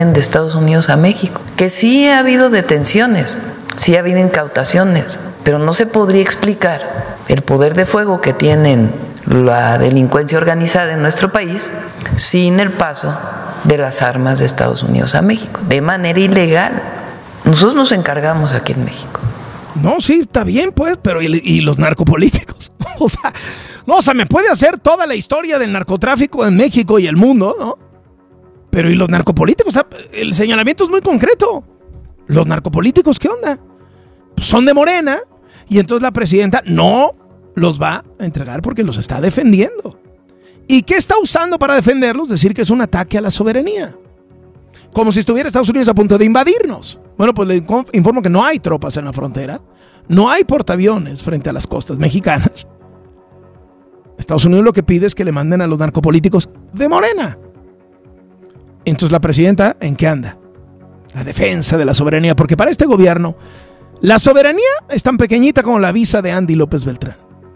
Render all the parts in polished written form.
de Estados Unidos a México, que sí ha habido detenciones, sí ha habido incautaciones, pero no se podría explicar el poder de fuego que tienen la delincuencia organizada en nuestro país sin el paso de las armas de Estados Unidos a México, de manera ilegal. Nosotros nos encargamos aquí en México. No, sí, está bien, pues, pero ¿y los narcopolíticos? O sea, me puede hacer toda la historia del narcotráfico en México y el mundo, ¿no? Pero ¿y los narcopolíticos? O sea, el señalamiento es muy concreto. ¿Los narcopolíticos qué onda? Pues son de Morena y entonces la presidenta no los va a entregar porque los está defendiendo. ¿Y qué está usando para defenderlos? Decir que es un ataque a la soberanía. Como si estuviera Estados Unidos a punto de invadirnos. Bueno, pues le informo que no hay tropas en la frontera. No hay portaaviones frente a las costas mexicanas. Estados Unidos lo que pide es que le manden a los narcopolíticos de Morena. Entonces la presidenta, ¿en qué anda? La defensa de la soberanía. Porque para este gobierno, la soberanía es tan pequeñita como la visa de Andy López Beltrán.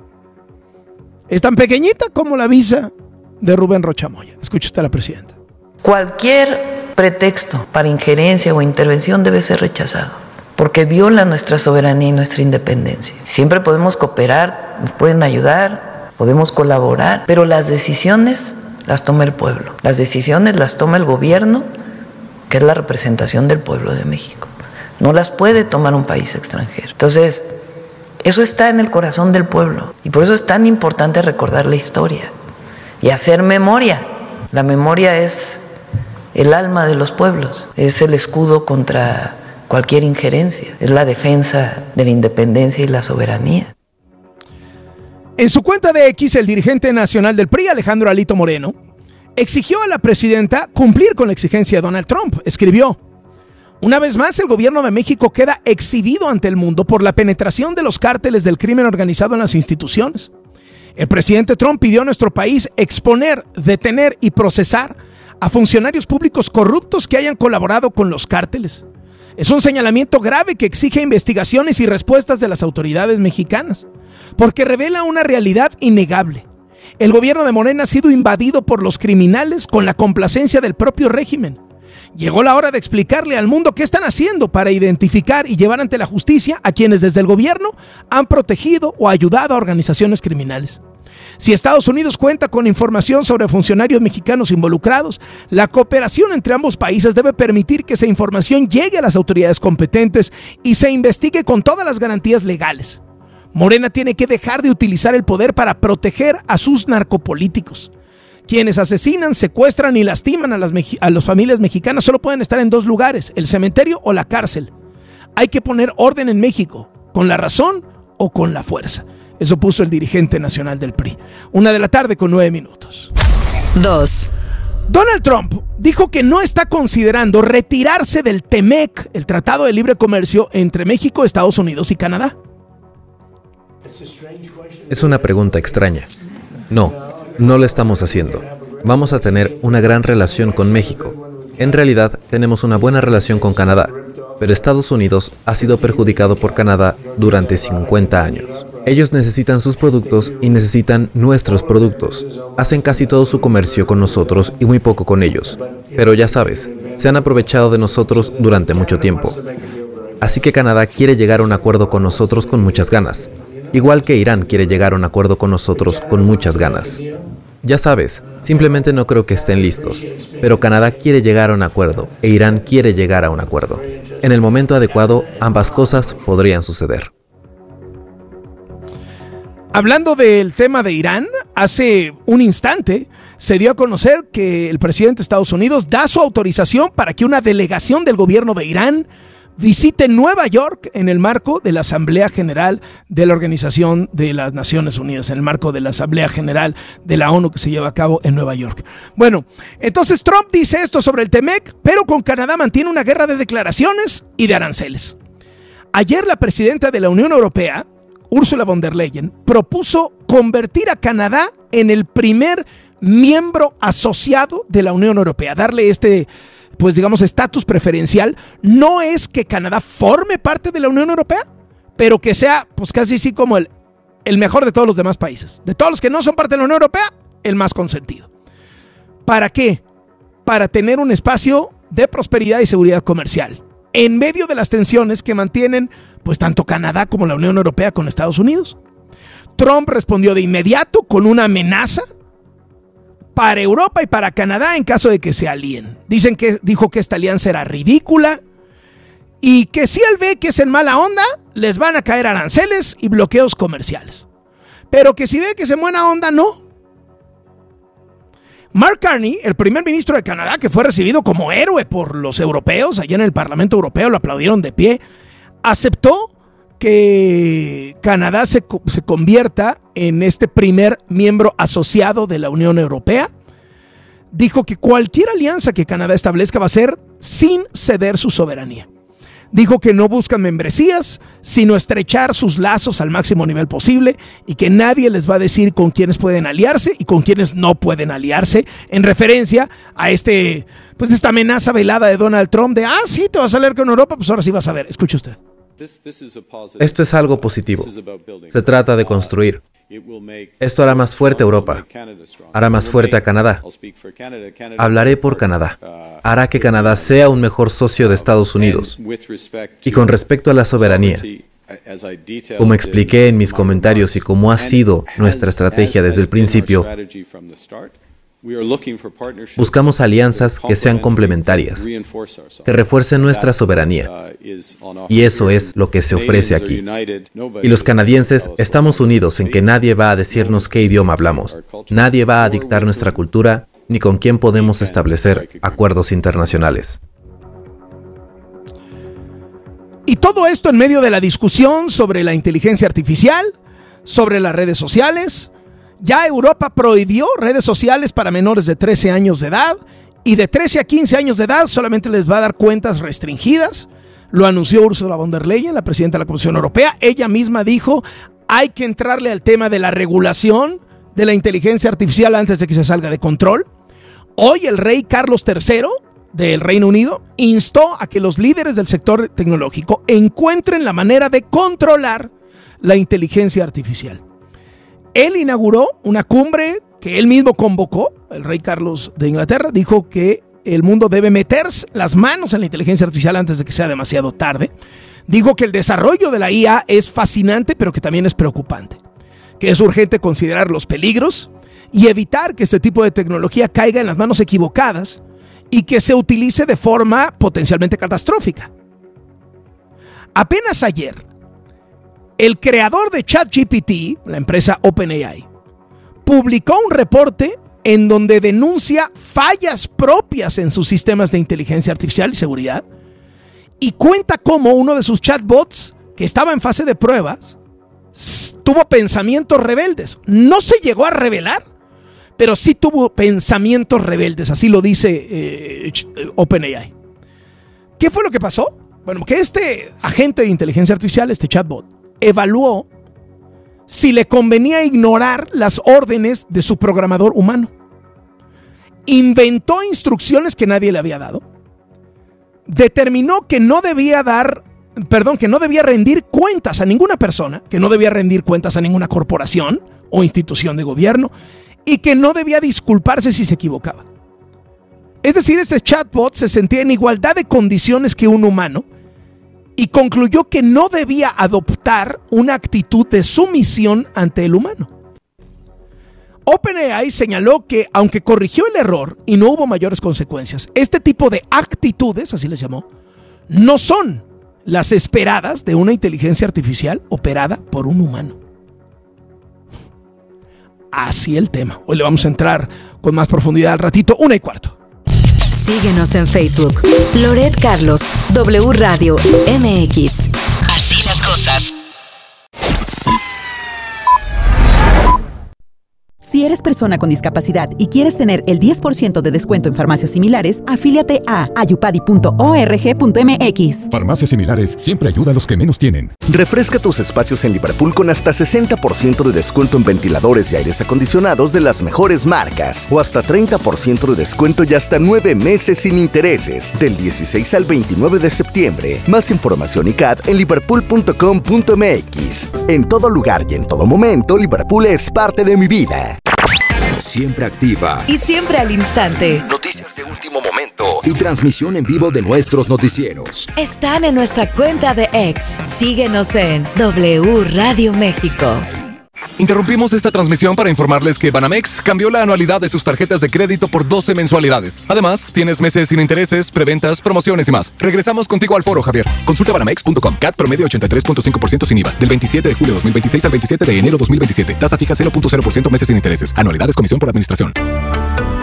Es tan pequeñita como la visa de Rubén Rocha Moya. Escuche usted a la presidenta. Cualquier pretexto para injerencia o intervención debe ser rechazado, porque viola nuestra soberanía y nuestra independencia. Siempre podemos cooperar, nos pueden ayudar, podemos colaborar, pero las decisiones las toma el pueblo. Las decisiones las toma el gobierno, que es la representación del pueblo de México. No las puede tomar un país extranjero. Entonces, eso está en el corazón del pueblo y por eso es tan importante recordar la historia y hacer memoria. La memoria es el alma de los pueblos, es el escudo contra cualquier injerencia, es la defensa de la independencia y la soberanía. En su cuenta de X, el dirigente nacional del PRI, Alejandro Alito Moreno, exigió a la presidenta cumplir con la exigencia de Donald Trump. Escribió: una vez más, el gobierno de México queda exhibido ante el mundo por la penetración de los cárteles del crimen organizado en las instituciones. El presidente Trump pidió a nuestro país exponer, detener y procesar a funcionarios públicos corruptos que hayan colaborado con los cárteles. Es un señalamiento grave que exige investigaciones y respuestas de las autoridades mexicanas, porque revela una realidad innegable. El gobierno de Morena ha sido invadido por los criminales con la complacencia del propio régimen. Llegó la hora de explicarle al mundo qué están haciendo para identificar y llevar ante la justicia a quienes desde el gobierno han protegido o ayudado a organizaciones criminales. Si Estados Unidos cuenta con información sobre funcionarios mexicanos involucrados, la cooperación entre ambos países debe permitir que esa información llegue a las autoridades competentes y se investigue con todas las garantías legales. Morena tiene que dejar de utilizar el poder para proteger a sus narcopolíticos. Quienes asesinan, secuestran y lastiman a las familias mexicanas solo pueden estar en dos lugares: el cementerio o la cárcel. Hay que poner orden en México, con la razón o con la fuerza. Eso puso el dirigente nacional del PRI. 1:09 p.m. 2. Donald Trump dijo que no está considerando retirarse del TEMEC, el Tratado de Libre Comercio entre México, Estados Unidos y Canadá. Es una pregunta extraña. No lo estamos haciendo. Vamos a tener una gran relación con México. En realidad, tenemos una buena relación con Canadá, pero Estados Unidos ha sido perjudicado por Canadá durante 50 años. Ellos necesitan sus productos y necesitan nuestros productos. Hacen casi todo su comercio con nosotros y muy poco con ellos. Pero ya sabes, se han aprovechado de nosotros durante mucho tiempo. Así que Canadá quiere llegar a un acuerdo con nosotros con muchas ganas. Igual que Irán quiere llegar a un acuerdo con nosotros con muchas ganas. Ya sabes, simplemente no creo que estén listos. Pero Canadá quiere llegar a un acuerdo e Irán quiere llegar a un acuerdo. En el momento adecuado, ambas cosas podrían suceder. Hablando del tema de Irán, hace un instante se dio a conocer que el presidente de Estados Unidos da su autorización para que una delegación del gobierno de Irán visite Nueva York en el marco de la Asamblea General de la Organización de las Naciones Unidas, en el marco de la Asamblea General de la ONU que se lleva a cabo en Nueva York. Bueno, entonces Trump dice esto sobre el TEMEC, pero con Canadá mantiene una guerra de declaraciones y de aranceles. Ayer la presidenta de la Unión Europea, Ursula von der Leyen, propuso convertir a Canadá en el primer miembro asociado de la Unión Europea, darle estatus preferencial. No es que Canadá forme parte de la Unión Europea, pero que sea casi sí como el mejor de todos los demás países. De todos los que no son parte de la Unión Europea, el más consentido. ¿Para qué? Para tener un espacio de prosperidad y seguridad comercial, en medio de las tensiones que mantienen pues tanto Canadá como la Unión Europea con Estados Unidos. Trump respondió de inmediato con una amenaza para Europa y para Canadá en caso de que se alíen. Dijo que esta alianza era ridícula y que si él ve que es en mala onda, les van a caer aranceles y bloqueos comerciales. Pero que si ve que es en buena onda, no. Mark Carney, el primer ministro de Canadá, que fue recibido como héroe por los europeos, allá en el Parlamento Europeo lo aplaudieron de pie, aceptó que Canadá se convierta en este primer miembro asociado de la Unión Europea. Dijo que cualquier alianza que Canadá establezca va a ser sin ceder su soberanía. Dijo que no buscan membresías, sino estrechar sus lazos al máximo nivel posible y que nadie les va a decir con quiénes pueden aliarse y con quiénes no pueden aliarse, en referencia a esta amenaza velada de Donald Trump de, sí, te vas a aliar con Europa, pues ahora sí vas a ver. Escuche usted. Esto es algo positivo. Se trata de construir. Esto hará más fuerte a Europa, hará más fuerte a Canadá. Hablaré por Canadá. Hará que Canadá sea un mejor socio de Estados Unidos. Y con respecto a la soberanía, como expliqué en mis comentarios y como ha sido nuestra estrategia desde el principio, buscamos alianzas que sean complementarias, que refuercen nuestra soberanía. Y eso es lo que se ofrece aquí. Y los canadienses estamos unidos en que nadie va a decirnos qué idioma hablamos. Nadie va a dictar nuestra cultura ni con quién podemos establecer acuerdos internacionales. Y todo esto en medio de la discusión sobre la inteligencia artificial, sobre las redes sociales. Ya Europa prohibió redes sociales para menores de 13 años de edad y de 13 a 15 años de edad solamente les va a dar cuentas restringidas. Lo anunció Ursula von der Leyen, la presidenta de la Comisión Europea. Ella misma dijo, hay que entrarle al tema de la regulación de la inteligencia artificial antes de que se salga de control. Hoy el rey Carlos III del Reino Unido instó a que los líderes del sector tecnológico encuentren la manera de controlar la inteligencia artificial. Él inauguró una cumbre que él mismo convocó, el rey Carlos de Inglaterra, dijo que el mundo debe meter las manos en la inteligencia artificial antes de que sea demasiado tarde. Dijo que el desarrollo de la IA es fascinante, pero que también es preocupante, que es urgente considerar los peligros y evitar que este tipo de tecnología caiga en las manos equivocadas y que se utilice de forma potencialmente catastrófica. Apenas ayer, el creador de ChatGPT, la empresa OpenAI, publicó un reporte en donde denuncia fallas propias en sus sistemas de inteligencia artificial y seguridad y cuenta cómo uno de sus chatbots, que estaba en fase de pruebas, tuvo pensamientos rebeldes. No se llegó a revelar, pero sí tuvo pensamientos rebeldes, así lo dice OpenAI. ¿Qué fue lo que pasó? Bueno, que este agente de inteligencia artificial, este chatbot, evaluó si le convenía ignorar las órdenes de su programador humano. Inventó instrucciones que nadie le había dado. Determinó que no debía rendir cuentas a ninguna persona, que no debía rendir cuentas a ninguna corporación o institución de gobierno y que no debía disculparse si se equivocaba. Es decir, este chatbot se sentía en igualdad de condiciones que un humano y concluyó que no debía adoptar una actitud de sumisión ante el humano. OpenAI señaló que, aunque corrigió el error y no hubo mayores consecuencias, este tipo de actitudes, así les llamó, no son las esperadas de una inteligencia artificial operada por un humano. Así el tema. Hoy le vamos a entrar con más profundidad al ratito, 1:15. Síguenos en Facebook. Loret Carlos, W Radio MX. Así las cosas. Si eres persona con discapacidad y quieres tener el 10% de descuento en farmacias similares, afíliate a ayupadi.org.mx. Farmacias similares siempre ayuda a los que menos tienen. Refresca tus espacios en Liverpool con hasta 60% de descuento en ventiladores y aires acondicionados de las mejores marcas. O hasta 30% de descuento y hasta 9 meses sin intereses. Del 16 al 29 de septiembre. Más información y CAD en liverpool.com.mx. En todo lugar y en todo momento, Liverpool es parte de mi vida. Siempre activa y siempre al instante. Noticias de último momento, y transmisión en vivo de nuestros noticieros. Están en nuestra cuenta de X. Síguenos en W Radio México. Interrumpimos esta transmisión para informarles que Banamex cambió la anualidad de sus tarjetas de crédito por 12 mensualidades. Además, tienes meses sin intereses, preventas, promociones y más. Regresamos contigo al foro, Javier. Consulta banamex.com. CAT promedio 83.5% sin IVA. Del 27 de julio 2026 al 27 de enero 2027. Tasa fija 0.0%, meses sin intereses. Anualidades, comisión por administración.